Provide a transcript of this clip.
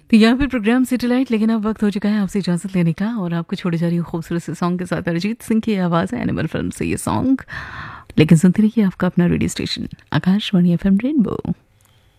तो यहाँ पे प्रोग्राम सिटीलाइट, लेकिन अब वक्त हो चुका है आपसे इजाज़त लेने का और आपको छोड़ी जा रही हूँ खूबसूरत से सॉन्ग के साथ। अरिजीत सिंह की आवाज़ है, एनिमल फिल्म से ये सॉन्ग। लेकिन सुनते रहिए आपका अपना radio station Akashvani FM rainbow.